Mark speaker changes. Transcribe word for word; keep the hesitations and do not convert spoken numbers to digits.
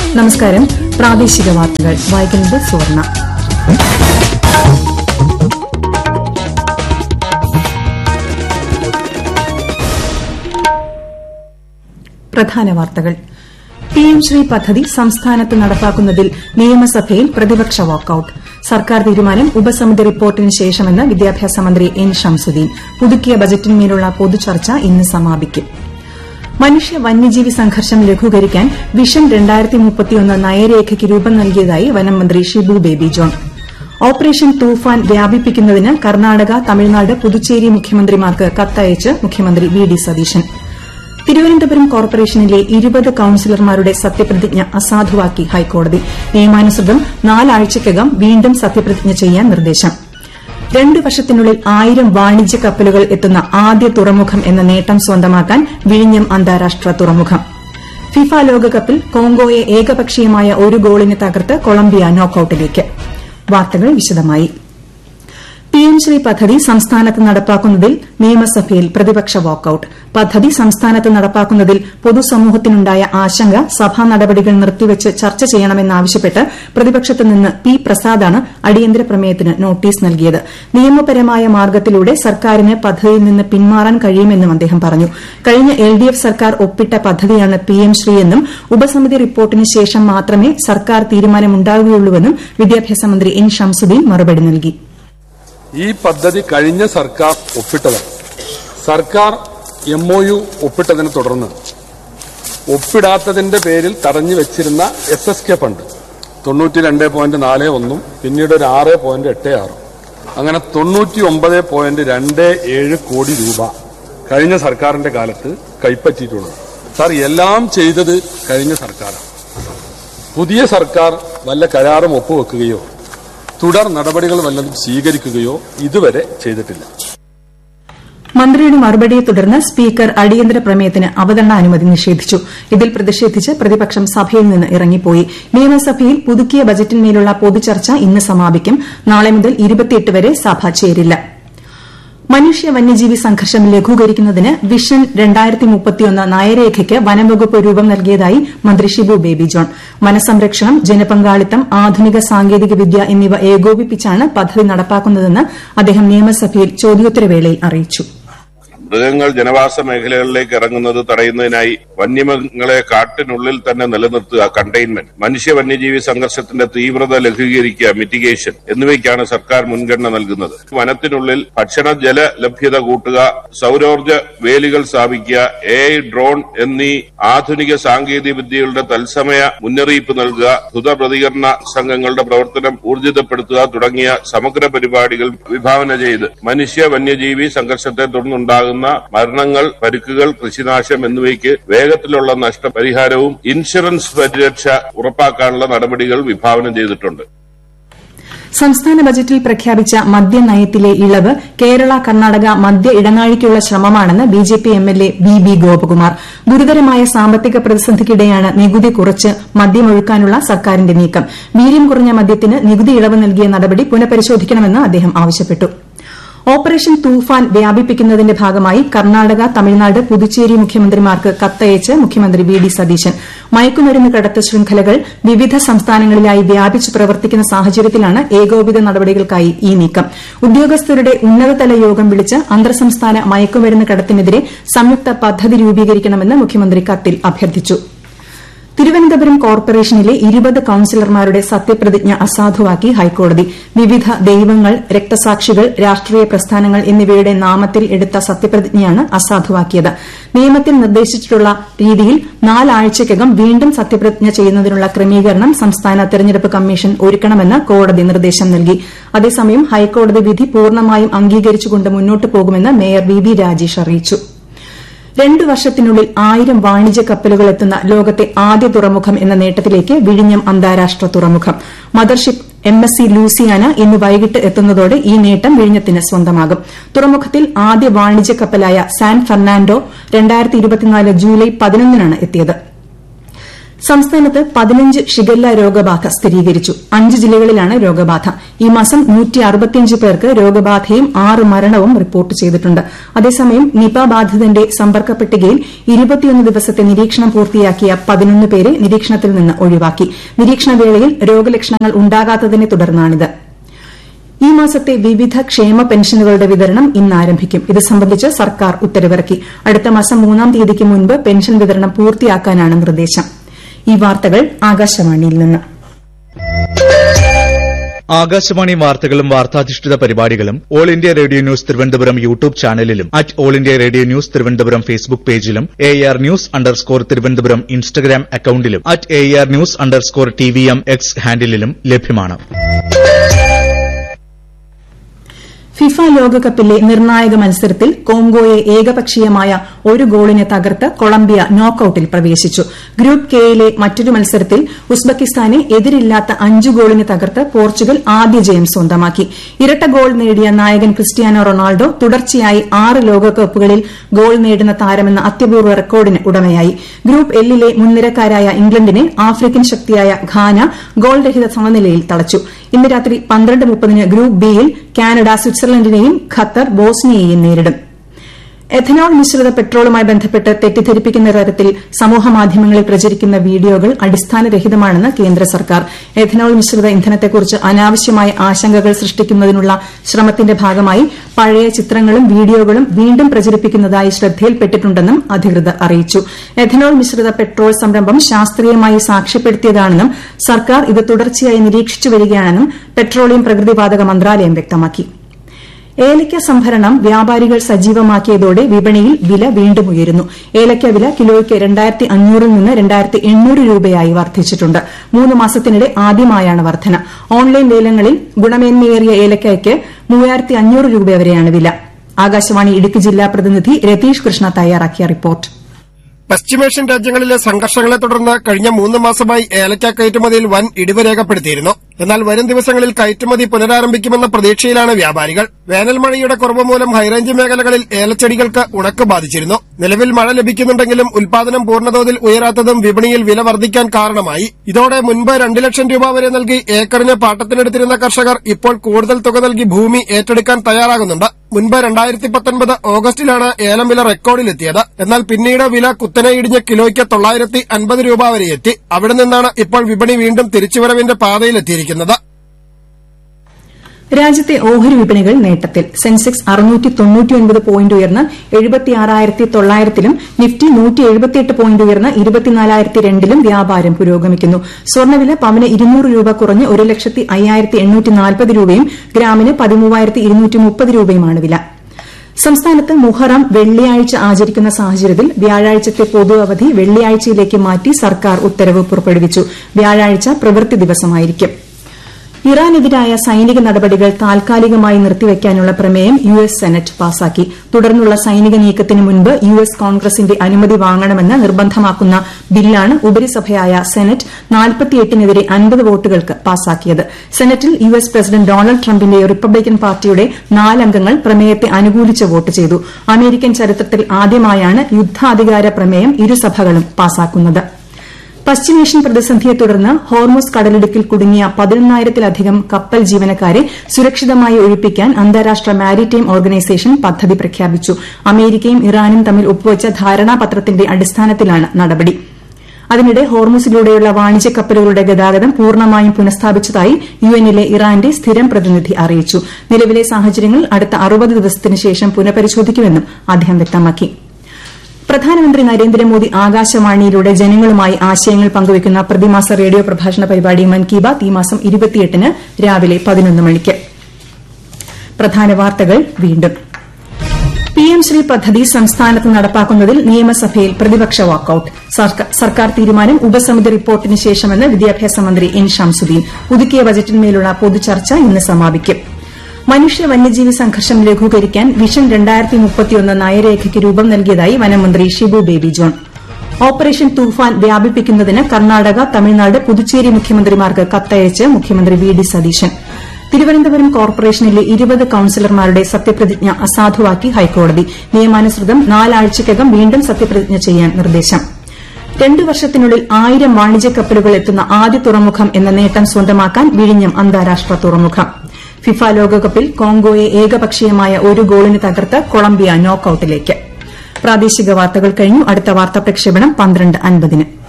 Speaker 1: നമസ്കാരം. പ്രാദേശിക വാർത്തകൾ വായിക്കുന്നത് സുവർണ. പ്രധാന വാർത്തകൾ. പി എം ശ്രീ പദ്ധതി സംസ്ഥാനത്ത് നടപ്പാക്കുന്നതിൽ നിയമസഭയിൽ പ്രതിപക്ഷ വാക്കൌട്ട്. സർക്കാർ തീരുമാനം ഉപസമിതി റിപ്പോർട്ടിന് ശേഷമെന്ന് വിദ്യാഭ്യാസ മന്ത്രി എൻ ഷംസുദ്ദീൻ. പുതുക്കിയ ബജറ്റിന്മേലുള്ള പൊതുചർച്ച ഇന്ന് സമാപിക്കും. മനുഷ്യ വന്യജീവി സംഘർഷം ലഘൂകരിക്കാൻ വിഷൻ രണ്ടായിരത്തി മുപ്പത്തിയൊന്ന് നയരേഖയ്ക്ക് രൂപം നൽകിയതായി വനം മന്ത്രി ഷിബു ബേബി ജോൺ. ഓപ്പറേഷൻ തൂഫാൻ വ്യാപിപ്പിക്കുന്നതിന് കർണാടക, തമിഴ്നാട്, പുതുച്ചേരി മുഖ്യമന്ത്രിമാർക്ക് കത്തയച്ച് മുഖ്യമന്ത്രി വി ഡി സതീശൻ. തിരുവനന്തപുരം കോർപ്പറേഷനിലെ ഇരുപത് കൌൺസിലർമാരുടെ സത്യപ്രതിജ്ഞ അസാധുവാക്കി ഹൈക്കോടതി. നിയമാനുസൃതം നാലാഴ്ചയ്ക്കകം വീണ്ടും സത്യപ്രതിജ്ഞ ചെയ്യാൻ നിർദ്ദേശം. രണ്ട് വർഷത്തിനുള്ളിൽ ആയിരം വാണിജ്യ കപ്പലുകൾ എത്തുന്ന ആദ്യ തുറമുഖം എന്ന നേട്ടം സ്വന്തമാക്കാൻ വിഴിഞ്ഞം അന്താരാഷ്ട്ര തുറമുഖം. ഫിഫ ലോകകപ്പിൽ കോങ്കോയെ ഏകപക്ഷീയമായ ഒരു ഗോളിന് തകർത്ത് കൊളംബിയ നോക്കൌട്ടിലേക്ക്. വാർത്തകൾ വിശദമായി. പി എം ശ്രീ പദ്ധതി സംസ്ഥാനത്ത് നടപ്പാക്കുന്നതിൽ നിയമസഭയിൽ പ്രതിപക്ഷ വാക്കൌട്ട്. പദ്ധതി സംസ്ഥാനത്ത് നടപ്പാക്കുന്നതിൽ പൊതുസമൂഹത്തിനുണ്ടായ ആശങ്ക സഭാ നടപടികൾ നിർത്തിവച്ച് ചർച്ച ചെയ്യണമെന്നാവശ്യപ്പെട്ട് പ്രതിപക്ഷത്തു നിന്ന് പി പ്രസാദാണ് അടിയന്തര പ്രമേയത്തിന് നോട്ടീസ് നൽകിയത്. നിയമപരമായ മാർഗ്ഗത്തിലൂടെ സർക്കാരിന് പദ്ധതിയിൽ നിന്ന് പിന്മാറാൻ കഴിയുമെന്നും അദ്ദേഹം പറഞ്ഞു. കഴിഞ്ഞ എൽ ഡി എഫ് സർക്കാർ ഒപ്പിട്ട പദ്ധതിയാണ് പി എം ശ്രീ എന്നും ഉപസമിതി റിപ്പോർട്ടിന് ശേഷം മാത്രമേ സർക്കാർ തീരുമാനമുണ്ടാവുകയുള്ളൂവെന്നും വിദ്യാഭ്യാസ മന്ത്രി എൻ ഷംസുദ്ദീൻ മറുപടി നൽകി.
Speaker 2: ഈ പദ്ധതി കഴിഞ്ഞ സർക്കാർ ഒപ്പിട്ടതാണ്. സർക്കാർ എം ഒ യു ഒപ്പിട്ടതിനെ തുടർന്ന് ഒപ്പിടാത്തതിന്റെ പേരിൽ തടഞ്ഞു വെച്ചിരുന്ന എസ് എസ് കെ ഫണ്ട് തൊണ്ണൂറ്റി രണ്ട് പോയിന്റ് നാല് ഒന്നും പിന്നീട് ഒരു ആറ് പോയിന്റ് എട്ട് ആറും അങ്ങനെ തൊണ്ണൂറ്റി ഒമ്പത് പോയിന്റ് രണ്ട് ഏഴ് കോടി രൂപ കഴിഞ്ഞ സർക്കാരിന്റെ കാലത്ത് കൈപ്പറ്റിയിട്ടുള്ളത്. സാർ, എല്ലാം ചെയ്തത് കഴിഞ്ഞ സർക്കാരാണ്. പുതിയ സർക്കാർ വല്ല കരാറും ഒപ്പുവെക്കുകയോ തുടർ നടപടികൾ വല്ലതും സ്വീകരിക്കുകയോ ഇതുവരെ ചെയ്തിട്ടില്ല.
Speaker 1: മന്ത്രിയുടെ മറുപടിയെ തുടർന്ന് സ്പീക്കർ അടിയന്തര പ്രമേയത്തിന് അവതരണാനുമതി നിഷേധിച്ചു. ഇതിൽ പ്രതിഷേധിച്ച് പ്രതിപക്ഷം സഭയിൽ നിന്ന് ഇറങ്ങിപ്പോയി. നിയമസഭയിൽ പുതുക്കിയ ബജറ്റിന്മേലുള്ള പൊതുചർച്ച ഇന്ന് സമാപിക്കും. നാളെ മുതൽ ഇരുപത്തിയെട്ട് വരെ സഭ ചേരില്ല. മനുഷ്യ വന്യജീവി സംഘർഷം ലഘൂകരിക്കുന്നതിന് വിഷൻ രണ്ടായിരത്തി മുപ്പത്തിയൊന്ന് നയരേഖയ്ക്ക് വനംവകുപ്പ് രൂപം നൽകിയതായി മന്ത്രി ഷിബു ബേബി ജോൺ. വനസംരക്ഷണം, ജനപങ്കാളിത്തം, ആധുനിക സാങ്കേതിക വിദ്യ എന്നിവ ഏകോപിപ്പിച്ചാണ് പദ്ധതി നടപ്പാക്കുന്നതെന്ന് അദ്ദേഹം നിയമസഭയിൽ ചോദ്യോത്തരവേളയിൽ അറിയിച്ചു.
Speaker 3: മൃഗങ്ങൾ ജനവാസ മേഖലകളിലേക്ക് ഇറങ്ങുന്നത് തടയുന്നതിനായി വന്യമൃഗങ്ങളെ കാട്ടിനുള്ളിൽ തന്നെ നിലനിർത്തുക, കണ്ടെയ്ൻമെന്റ്, മനുഷ്യ വന്യജീവി സംഘർഷത്തിന്റെ തീവ്രത ലഘൂകരിക്കുക, മിറ്റിഗേഷൻ എന്നിവയ്ക്കാണ് സർക്കാർ മുൻഗണന നൽകുന്നത്. വനത്തിനുള്ളിൽ ഭക്ഷണ ജല ലഭ്യത കൂട്ടുക, സൌരോർജ്ജ വേലികൾ സ്ഥാപിക്കുക, എ ഐ, ഡ്രോൺ എന്നീ ആധുനിക സാങ്കേതിക വിദ്യകളുടെ തത്സമയ മുന്നറിയിപ്പ് നൽകുക, ദ്രുത പ്രതികരണ സംഘങ്ങളുടെ പ്രവർത്തനം ഊർജിതപ്പെടുത്തുക തുടങ്ങിയ സമഗ്ര പരിപാടികൾ വിഭാവന ചെയ്ത് മനുഷ്യ വന്യജീവി സംഘർഷത്തെ തുടർന്നുണ്ടാകുന്ന മരണങ്ങൾ, പരിക്കുകൾ, കൃഷിനാശം എന്നിവയ്ക്ക് വേഗത്തിലുള്ള നഷ്ടപരിഹാരവും ഇൻഷുറൻസ് പരിരക്ഷ ഉറപ്പാക്കാനുള്ള നടപടികൾ വിഭാവനം ചെയ്തിട്ടുണ്ട്.
Speaker 1: സംസ്ഥാന ബജറ്റിൽ പ്രഖ്യാപിച്ച മദ്യനയത്തിലെ ഇളവ് കേരള, കർണാടക മദ്യ ഇടനാഴിക്കുള്ള ശ്രമമാണെന്ന് B J P M L A B B Gopakumar. ഗുരുതരമായ സാമ്പത്തിക പ്രതിസന്ധിക്കിടെയാണ് നികുതി കുറച്ച് മദ്യമൊഴുക്കാനുള്ള സർക്കാരിന്റെ നീക്കം. വീര്യം കുറഞ്ഞ മദ്യത്തിന് നികുതി ഇളവ് നൽകിയ നടപടി പുനഃപരിശോധിക്കണമെന്ന് അദ്ദേഹം ആവശ്യപ്പെട്ടു. ഓപ്പറേഷൻ തൂഫാൻ വ്യാപിപ്പിക്കുന്നതിന്റെ ഭാഗമായി കർണാടക, തമിഴ്നാട്, പുതുച്ചേരി മുഖ്യമന്ത്രിമാർക്ക് കത്തയച്ച് മുഖ്യമന്ത്രി വി ഡി സതീശൻ. മയക്കുമരുന്ന് കടത്ത് ശൃംഖലകൾ വിവിധ സംസ്ഥാനങ്ങളിലായി വ്യാപിച്ചു പ്രവർത്തിക്കുന്ന സാഹചര്യത്തിലാണ് ഏകോപിത നടപടികൾക്കായി ഈ നീക്കം. ഉദ്യോഗസ്ഥരുടെ ഉന്നതതല യോഗം വിളിച്ച് അന്തർ സംസ്ഥാന മയക്കുമരുന്ന് കടത്തിനെതിരെ സംയുക്ത പദ്ധതി രൂപീകരിക്കണമെന്ന് മുഖ്യമന്ത്രി കത്തിൽ അഭ്യർത്ഥിച്ചു. തിരുവനന്തപുരം കോർപ്പറേഷനിലെ ഇരുപത് കൌൺസിലർമാരുടെ സത്യപ്രതിജ്ഞ അസാധുവാക്കി ഹൈക്കോടതി. വിവിധ ദൈവങ്ങൾ, രക്തസാക്ഷികൾ, രാഷ്ട്രീയ പ്രസ്ഥാനങ്ങൾ എന്നിവയുടെ നാമത്തിൽ എടുത്ത സത്യപ്രതിജ്ഞയാണ് അസാധുവാക്കിയത്. നിയമത്തിൽ നിർദ്ദേശിച്ചിട്ടുള്ള രീതിയിൽ നാലാഴ്ചയ്ക്കകം വീണ്ടും സത്യപ്രതിജ്ഞ ചെയ്യുന്നതിനുള്ള ക്രമീകരണം സംസ്ഥാന തെരഞ്ഞെടുപ്പ് കമ്മീഷൻ ഒരുക്കണമെന്ന് കോടതി നിർദ്ദേശം നൽകി. അതേസമയം ഹൈക്കോടതി വിധി പൂർണ്ണമായും അംഗീകരിച്ചുകൊണ്ട് മുന്നോട്ടു പോകുമെന്ന് മേയർ വി വി രാജേഷ് അറിയിച്ചു. രണ്ടു വർഷത്തിനുള്ളിൽ ആയിരം വാണിജ്യ കപ്പലുകൾ എത്തുന്ന ലോകത്തെ ആദ്യ തുറമുഖം എന്ന നേട്ടത്തിലേക്ക് വിഴിഞ്ഞം അന്താരാഷ്ട്ര തുറമുഖം. Mothership M S C Louisiana ഇന്ന് വൈകിട്ട് എത്തുന്നതോടെ ഈ നേട്ടം വിഴിഞ്ഞത്തിന് സ്വന്തമാകും. തുറമുഖത്തിൽ ആദ്യ വാണിജ്യ കപ്പലായ സാൻ ഫെർണാൻഡോ രണ്ടായിരത്തി ഇരുപത്തിനാല് ജൂലൈ പതിനൊന്നിനാണ് എത്തിയത്. സംസ്ഥാനത്ത് പതിനഞ്ച് ഷിഗല്ല രോഗബാധ സ്ഥിരീകരിച്ചു. അഞ്ച് ജില്ലകളിലാണ് രോഗബാധ. ഈ മാസം നൂറ്റി അറുപത്തിയഞ്ച് പേർക്ക് രോഗബാധയും ആറ് മരണവും റിപ്പോർട്ട് ചെയ്തിട്ടുണ്ട്. അതേസമയം നിപ ബാധിതന്റെ സമ്പർക്ക പട്ടികയിൽ ഇരുപത്തിയൊന്ന് ദിവസത്തെ നിരീക്ഷണം പൂർത്തിയാക്കിയ പതിനൊന്ന് പേരെ നിരീക്ഷണത്തിൽ നിന്ന് ഒഴിവാക്കി. നിരീക്ഷണവേളയിൽ രോഗലക്ഷണങ്ങൾ ഉണ്ടാകാത്തതിനെ തുടർന്നാണിത്. ഈ മാസത്തെ വിവിധ ക്ഷേമ പെൻഷനുകളുടെ വിതരണം ഇന്ന് ആരംഭിക്കും. ഇത് സംബന്ധിച്ച് സർക്കാർ ഉത്തരവിറക്കി. അടുത്ത മാസം മൂന്നാം തീയതിക്ക് മുൻപ് പെൻഷൻ വിതരണം പൂർത്തിയാക്കാനാണ് നിർദ്ദേശം. ഈ വാർത്തകൾ ആകാശവാണിയിൽ നിന്ന്.
Speaker 4: ആകാശവാണി വാർത്തകളും വാർത്താധിഷ്ഠിത പരിപാടികളും all India radio news Thiruvananthapuram YouTube ചാനലിലും at all India radio news Thiruvananthapuram Facebook പേജിലും A R news underscore Thiruvananthapuram Instagram അക്കൌണ്ടിലും at A R news underscore T V M X ഹാൻഡിലും ലഭ്യമാണ്.
Speaker 1: ഫിഫ ലോകകപ്പിലെ നിർണായക മത്സരത്തിൽ കോങ്കോയെ ഏകപക്ഷീയമായ ഒരു ഗോളിന് തകർത്ത് കൊളംബിയ നോക്കൌട്ടിൽ പ്രവേശിച്ചു. ഗ്രൂപ്പ് കെയിലെ മറ്റൊരു മത്സരത്തിൽ ഉസ്ബെക്കിസ്ഥാനെ എതിരില്ലാത്ത അഞ്ച് ഗോളിന് തകർത്ത് പോർച്ചുഗൽ ആദ്യ ജയം സ്വന്തമാക്കി. ഇരട്ട ഗോൾ നേടിയ നായകൻ ക്രിസ്ത്യാനോ റൊണാൾഡോ തുടർച്ചയായി ആറ് ലോകകപ്പുകളിൽ ഗോൾ നേടുന്ന താരമെന്ന അത്യപൂർവ്വ റെക്കോർഡിന് ഉടമയായി. ഗ്രൂപ്പ് എല്ലിലെ മുൻനിരക്കാരായ ഇംഗ്ലണ്ടിനെ ആഫ്രിക്കൻ ശക്തിയായ ഘാന ഗോൾരഹിത സമനിലയിൽ തളച്ചു. ഇന്ന് രാത്രി പന്ത്രണ്ട് മുപ്പതിന് ഗ്രൂപ്പ് ബിയിൽ കാനഡ സ്വിറ്റ്സർലൻഡിനെയും ഖത്തർ ബോസ്നിയയെയും നേരിടും. എഥനോൾ മിശ്രിത പെട്രോളുമായി ബന്ധപ്പെട്ട് തെറ്റിദ്ധരിപ്പിക്കുന്ന തരത്തിൽ സമൂഹമാധ്യമങ്ങളിൽ പ്രചരിക്കുന്ന വീഡിയോകൾ അടിസ്ഥാനരഹിതമാണെന്ന് കേന്ദ്ര സർക്കാർ. എഥനോൾ മിശ്രിത ഇന്ധനത്തെക്കുറിച്ച് അനാവശ്യമായ ആശങ്കകൾ സൃഷ്ടിക്കുന്നതിനുള്ള ശ്രമത്തിന്റെ ഭാഗമായി പഴയ ചിത്രങ്ങളും വീഡിയോകളും വീണ്ടും പ്രചരിപ്പിക്കുന്നതായി ശ്രദ്ധയിൽപ്പെട്ടിട്ടുണ്ടെന്നും അധികൃതർ അറിയിച്ചു. എഥനോൾ മിശ്രിത പെട്രോൾ സംരംഭം ശാസ്ത്രീയമായി സാക്ഷ്യപ്പെടുത്തിയതാണെന്നും സർക്കാർ ഇത് തുടർച്ചയായി നിരീക്ഷിച്ചു വരികയാണെന്നും പെട്രോളിയം പ്രകൃതിവാതക മന്ത്രാലയം വ്യക്തമാക്കി. ഏലയ്ക്ക സംഭരണം വ്യാപാരികൾ സജീവമാക്കിയതോടെ വിപണിയിൽ വില വീണ്ടും ഉയരുന്നു. ഏലയ്ക്ക വില കിലോയ്ക്ക് രണ്ടായിരത്തി അഞ്ഞൂറിൽ നിന്ന് രണ്ടായിരത്തി എണ്ണൂറ് രൂപയായി വർദ്ധിച്ചിട്ടുണ്ട്. മൂന്ന് മാസത്തിനിടെ ആദ്യമായാണ് വർധന. ഓൺലൈൻ ലേലങ്ങളിൽ ഗുണമേന്മയേറിയ ഏലയ്ക്കയ്ക്ക് മൂവായിരത്തി അഞ്ഞൂറ് രൂപ വരെയാണ് വില. ആകാശവാണി ഇടുക്കി ജില്ലാ പ്രതിനിധി രതീഷ് കൃഷ്ണ തയ്യാറാക്കിയ റിപ്പോർട്ട്.
Speaker 5: പശ്ചിമേഷ്യൻ രാജ്യങ്ങളിലെ സംഘർഷങ്ങളെ തുടർന്ന് കഴിഞ്ഞ മൂന്ന് മാസമായി ഏലക്ക കയറ്റുമതിയിൽ വൻ ഇടിവ് രേഖപ്പെടുത്തിയിരുന്നു. എന്നാൽ വരും ദിവസങ്ങളിൽ കയറ്റുമതി പുനരാരംഭിക്കുമെന്ന പ്രതീക്ഷയിലാണ് വ്യാപാരികൾ. വേനൽ മഴയുടെ കുറവ് മൂലം ഹൈറേഞ്ച് മേഖലകളിൽ ഏലച്ചെടികൾക്ക് ഉണക്ക് ബാധിച്ചിരുന്നു. നിലവിൽ മഴ ലഭിക്കുന്നുണ്ടെങ്കിലും ഉൽപാദനം പൂർണ്ണതോതിൽ ഉയരാത്തതും വിപണിയിൽ വില വർദ്ധിക്കാൻ കാരണമായി. ഇതോടെ മുൻപ് രണ്ട് ലക്ഷം രൂപ വരെ നൽകി ഏക്കറിന് പാട്ടത്തിനെടുത്തിരുന്ന കർഷകർ ഇപ്പോൾ കൂടുതൽ തുക നൽകി ഭൂമി ഏറ്റെടുക്കാൻ തയ്യാറാകുന്നുണ്ട്. മുൻപ് രണ്ടായിരത്തി പത്തൊൻപത് ഓഗസ്റ്റിലാണ് ഏലം വില റെക്കോർഡിലെത്തിയത്. എന്നാൽ പിന്നീട് വില കുത്തനെ ഇടിഞ്ഞ് കിലോയ്ക്ക് തൊള്ളായിരത്തി അൻപത് രൂപ വരെ എത്തി. അവിടെ നിന്നാണ് ഇപ്പോൾ വിപണി വീണ്ടും തിരിച്ചുവരവിന്റെ പാതയിലെത്തിയിരിക്കുന്നത്.
Speaker 1: രാജ്യത്തെ ഓഹരി വിപണികൾ നേട്ടത്തിൽ. സെൻസെക്സ് അറുന്നൂറ്റി തൊണ്ണൂറ്റിയൊൻപത് പോയിന്റ് ഉയർന്ന് എഴുപത്തിയാറായിരത്തി തൊള്ളായിരത്തിലും നിഫ്റ്റി നൂറ്റി എഴുപത്തിയെട്ട് പോയിന്റ് ഉയർന്ന് ഇരുപത്തിനാലായിരത്തി രണ്ടിലും വ്യാപാരം പുരോഗമിക്കുന്നു. സ്വർണ്ണവില പവന് ഇരുന്നൂറ് രൂപ കുറഞ്ഞ് ഒരു ലക്ഷത്തി അയ്യായിരത്തി എണ്ണൂറ്റി നാൽപ്പത് രൂപയും ഗ്രാമിന് പതിമൂവായിരത്തി ഇരുന്നൂറ്റി മുപ്പത് രൂപയുമാണ് വില. സംസ്ഥാനത്ത് മുഹറം വെള്ളിയാഴ്ച ആചരിക്കുന്ന സാഹചര്യത്തിൽ വ്യാഴാഴ്ചത്തെ പൊതു അവധി വെള്ളിയാഴ്ചയിലേക്ക് മാറ്റി സർക്കാർ ഉത്തരവ് പുറപ്പെടുവിച്ചു. വ്യാഴാഴ്ച പ്രവൃത്തി ദിവസമായിരിക്കും. ഇറാനെതിരായ സൈനിക നടപടികൾ താൽക്കാലികമായി നിർത്തിവെക്കാനുള്ള പ്രമേയം യു എസ് സെനറ്റ് പാസാക്കി. തുടർന്നുള്ള സൈനിക നീക്കത്തിന് മുൻപ് യു എസ് കോൺഗ്രസിന്റെ അനുമതി വാങ്ങണമെന്ന് നിർബന്ധമാക്കുന്ന ബില്ലാണ് ഉപരിസഭയായ സെനറ്റ് നാൽപ്പത്തിയെട്ടിനെതിരെ അൻപത് വോട്ടുകൾക്ക് പാസാക്കിയത്. സെനറ്റിൽ യു എസ് പ്രസിഡന്റ് ഡൊണാൾഡ് ട്രംപിന്റെ റിപ്പബ്ലിക്കൻ പാർട്ടിയുടെ നാലംഗങ്ങൾ പ്രമേയത്തെ അനുകൂലിച്ച് വോട്ട് ചെയ്തു. അമേരിക്കൻ ചരിത്രത്തിൽ ആദ്യമായാണ് യുദ്ധാധികാര പ്രമേയം ഇരുസഭകളും പാസാക്കുന്നത്. പശ്ചിമേഷ്യൻ പ്രതിസന്ധിയെ തുടർന്ന് ഹോർമുസ് കടലിടുക്കിൽ കുടുങ്ങിയ പതിനൊന്നായിരത്തിലധികം കപ്പൽ ജീവനക്കാരെ സുരക്ഷിതമായി ഒഴിപ്പിക്കാൻ അന്താരാഷ്ട്ര മാരിടൈം ഓർഗനൈസേഷൻ പദ്ധതി പ്രഖ്യാപിച്ചു. അമേരിക്കയും ഇറാനും തമ്മിൽ ഒപ്പുവച്ച ധാരണാപത്രത്തിന്റെ അടിസ്ഥാനത്തിലാണ് നടപടി. അതിനിടെ ഹോർമുസിലൂടെയുള്ള വാണിജ്യ കപ്പലുകളുടെ ഗതാഗതം പൂർണ്ണമായും പുനഃസ്ഥാപിച്ചതായി യുഎന്നിലെ ഇറാന്റെ സ്ഥിരം പ്രതിനിധി അറിയിച്ചു. നിലവിലെ സാഹചര്യങ്ങൾ അടുത്ത അറുപത് ദിവസത്തിന് ശേഷം പുനഃപരിശോധിക്കുമെന്നും അദ്ദേഹം വ്യക്തമാക്കി. പ്രധാനമന്ത്രി നരേന്ദ്രമോദി ആകാശവാണിയിലൂടെ ജനങ്ങളുമായി ആശയങ്ങൾ പങ്കുവയ്ക്കുന്ന പ്രതിമാസ റേഡിയോ പ്രഭാഷണ പരിപാടി മൻ കി ബാത് ഈ മാസം ഇരുപത്തിയെട്ടിന് രാവിലെ പതിനൊന്ന് മണിക്ക്. പ്രധാന വാർത്തകൾ വീണ്ടും. പിഎം ശ്രീ പദ്ധതി സംസ്ഥാനത്ത് നടപ്പാക്കുന്നതിൽ നിയമസഭയിൽ പ്രതിപക്ഷ വാക്കൌട്ട്. സർക്കാർ തീരുമാനം ഉപസമിതി റിപ്പോർട്ടിന് ശേഷമെന്ന് വിദ്യാഭ്യാസ മന്ത്രി എൻ ഷംസുദ്ദീൻ. പുതുക്കിയ ബജറ്റിന്മേലുള്ള പൊതുചർച്ച ഇന്ന് സമാപിക്കും. മനുഷ്യ വന്യജീവി സംഘർഷം ലഘൂകരിക്കാൻ വിഷൻ രണ്ടായിരത്തി മുപ്പത്തിയൊന്ന് നയരേഖയ്ക്ക് രൂപം നൽകിയതായി വനമന്ത്രി ഷിബു ബേബി ജോൺ. ഓപ്പറേഷൻ തൂഫാൻ വ്യാപിപ്പിക്കുന്നതിന് കർണാടക, തമിഴ്നാട്, പുതുച്ചേരി മുഖ്യമന്ത്രിമാർക്ക് കത്തയച്ച് മുഖ്യമന്ത്രി വി ഡി സതീശൻ. തിരുവനന്തപുരം കോർപ്പറേഷനിലെ ഇരുപത് കൌൺസിലർമാരുടെ സത്യപ്രതിജ്ഞ അസാധുവാക്കി ഹൈക്കോടതി. നിയമാനുസൃതം നാലാഴ്ചയ്ക്കകം വീണ്ടും സത്യപ്രതിജ്ഞ ചെയ്യാൻ നിർദ്ദേശം. രണ്ടു വർഷത്തിനുള്ളിൽ ആയിരം വാണിജ്യ കപ്പലുകൾ എത്തുന്ന ആദ്യ തുറമുഖം എന്ന നേട്ടം സ്വന്തമാക്കാൻ വിഴിഞ്ഞം അന്താരാഷ്ട്ര തുറമുഖം. ഫിഫ ലോകകപ്പിൽ കോങ്കോയെ ഏകപക്ഷീയമായ ഒരു ഗോളിന് തകർത്ത് കൊളംബിയ നോക്കൌട്ടിലേക്ക്. പ്രാദേശിക വാർത്തകൾ കഴിഞ്ഞു. അടുത്ത വാർത്താ പ്രക്ഷേപണം പന്ത്രണ്ട് അൻപതിന്.